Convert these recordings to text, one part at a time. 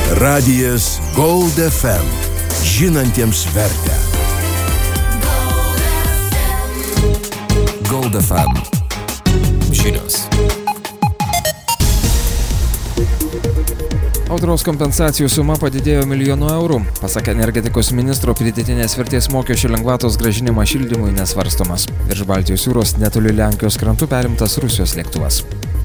Radijas Gold FM. Žinantiems vertę. Gold FM. Žinios. Audros kompensacijų suma padidėjo 1 milijonų eurų. Pasak energetikos ministro, pridėtinės vertės mokesčio lengvatos grąžinimas šildymui nesvarstomas. Virš Baltijos jūros netoli Lenkijos krantų perimtas Rusijos lėktuvas.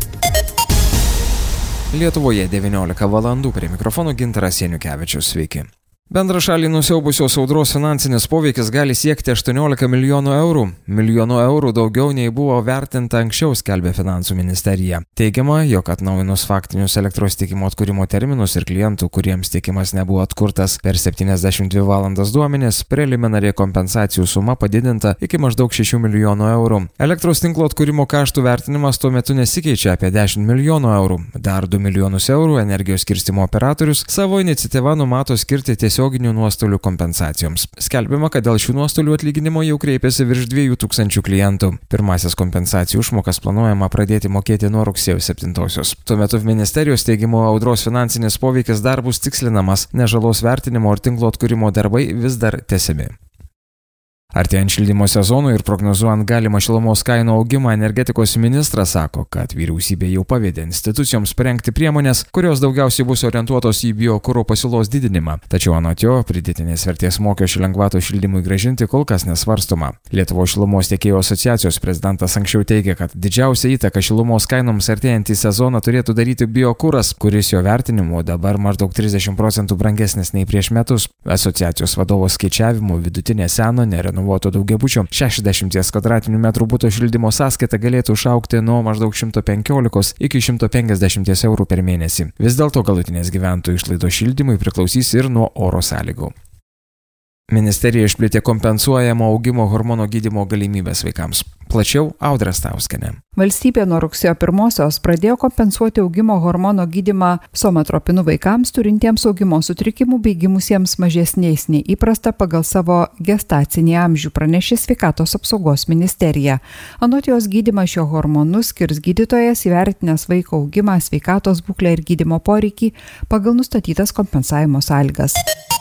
Lietuvoje 19 valandų, prie mikrofono Gintaras Janiukevičius. Sveiki. Bendra šalį nusiaubusios audros finansinis poveikis gali siekti 18 milijonų eurų. Milijonų eurų daugiau nei buvo vertinta anksčiau, skelbė Finansų ministerija. Teigiama, jog atnaujinus faktinius elektros tiekimo atkūrimo terminus ir klientų, kuriems tiekimas nebuvo atkurtas per 72 valandas duomenis, preliminari kompensacijų suma padidinta iki maždaug 6 milijonų eurų. Elektros tinklo atkūrimo kaštų vertinimas tuo metu nesikeičia apie 10 milijonų eurų. Dar 2 milijonus eurų energijos skirstymo operatorius savo iniciatyvą numato skirti tiesioginių nuostolių kompensacijoms. Skelbiama, kad dėl šių nuostolių atlyginimo jau kreipėsi virš 2000 klientų. Pirmasis kompensacijų išmokas planuojama pradėti mokėti nuo rugsėjo 7-osios. Tuo metu ministerijos teigimu audros finansinis poveikis dar bus tikslinamas, nes žalos vertinimo ir tinklo atkūrimo darbai vis dar tęsiami. Artėjant šildymo sezonui ir prognozuojant galimą šilumos kainų augimą, energetikos ministras sako, kad vyriausybė jau pavedė institucijoms parengti priemonės, kurios daugiausiai bus orientuotos į biokuro pasiūlos didinimą. Tačiau anot jo, pridėtinės vertės mokesčio lengvato šildymui grąžinti kol kas nesvarstoma. Lietuvos šilumos tiekėjų asociacijos prezidentas anksčiau teigė, kad didžiausia įtaka šilumos kainoms artėjant į sezoną turėtų daryti biokuras, kuris jo vertinimu dabar maždaug 30% brangesnis nei prieš metus. Asociacijos vadovo skaičiavimu vidutinė seno nerenovuoto daugiabučio 60 kvadratinių metrų buto šildymo sąskaita galėtų išaugti nuo maždaug 115 iki 150 eurų per mėnesį. Vis dėlto galutinės gyventojų išlaidos šildymui priklausys ir nuo oro sąlygų. Ministerija išplėtė kompensuojamo augimo hormono gydymo galimybės vaikams. Plačiau Audra Stauskienė. Valstybė nuo rugsėjo 1-osios pradėjo kompensuoti augimo hormono gydymą somatropinų vaikams turintiems augimo sutrikimų bei gimusiems mažesniais nei įprasta pagal savo gestacinį amžių, pranešė Sveikatos apsaugos ministerija. Anot jos gydymą šio hormonu skirs gydytojas įvertinęs vaiko augimą, sveikatos būklę ir gydymo poreikį pagal nustatytas kompensavimo sąlygas.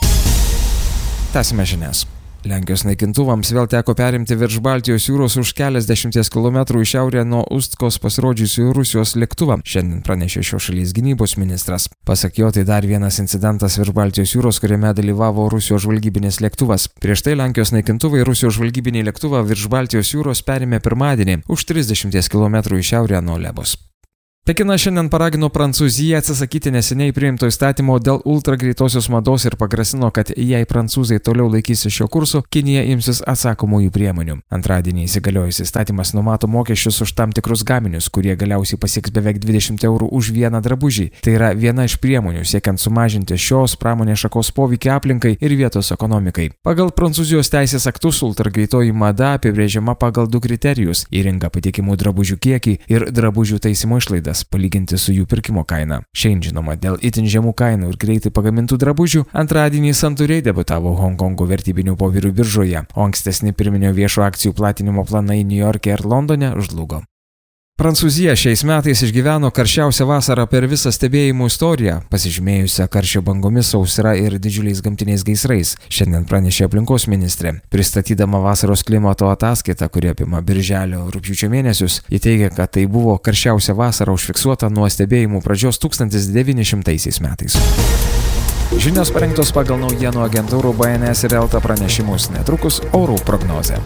Tęsime žinias. Lenkijos naikintuvams vėl teko perimti virš Baltijos jūros už keliasdešimties kilometrų į šiaurę nuo Ustkos pasirodžiusių Rusijos lėktuvą. Šiandien pranešė šios šalies gynybos ministras. Pasak jo, tai dar vienas incidentas virš Baltijos jūros, kuriame dalyvavo Rusijos žvalgybinis lėktuvas. Prieš tai Lenkijos naikintuvai Rusijos žvalgybinį lėktuvą virš Baltijos jūros perėmė pirmadienį už 30 km į šiaurę nuo Lebos. Pekinas šiandien paragino Prancūziją atsisakyti neseniai priimto įstatymo dėl ultragreitosios mados ir pagrasino, kad jei prancūzai toliau laikysis šio kurso, Kinija imsis atsakomųjų priemonių. Antradienį įsigaliojus įstatymas numato mokesčius už tam tikrus gaminius, kurie galiausiai pasieks beveik 20 eurų už vieną drabužį. Tai yra viena iš priemonių siekiant sumažinti šios pramonės šakos poveikį aplinkai ir vietos ekonomikai. Pagal Prancūzijos teisės aktus ultragreitoji mada apibrėžiama pagal 2 kriterijus – į rinką patikimų drabužių kiekį ir drabužių taisymo išlaidas, palyginti su jų pirkimo kaina. Šiandien žinoma, dėl itin žemų kainų ir greitai pagamintų drabužių, antradienį santūriai debiutavo Honkongo vertybinių popierių biržoje, o ankstesni pirminio viešo akcijų platinimo planai Niujorke ir Londone žlugo. Prancūzija šiais metais išgyveno karščiausią vasarą per visą stebėjimų istoriją, pasižymėjusią karščio bangomis, sausra ir didžiuliais gamtiniais gaisrais. Šiandien pranešė aplinkos ministrė. Pristatydama vasaros klimato ataskaitą, kuri apima birželio-rugpjūčio mėnesius, ji teigia, kad tai buvo karščiausia vasara užfiksuota nuo stebėjimų pradžios 1900 metais. Žinios parengtos pagal naujienų agentūrų BNS ir Elta pranešimus. Netrukus orų prognozė.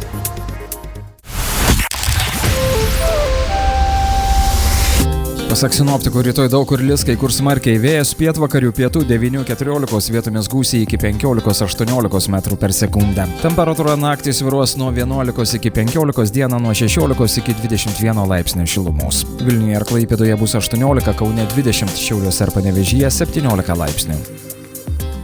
Pasak sinoptikų, rytoj daug kur lis, kai kur smarkiai vėjas, pietvakarių pietų 9–14, vietomis gūsiai iki 15–18 metrų per sekundę. Temperatūra naktį svyruos nuo 11 iki 15, dieną nuo 16 iki 21 laipsnių šilumos. Vilniuje ir Klaipėdoje bus 18, Kaune 20, Šiauliuose ir Panevėžyje 17 laipsnių.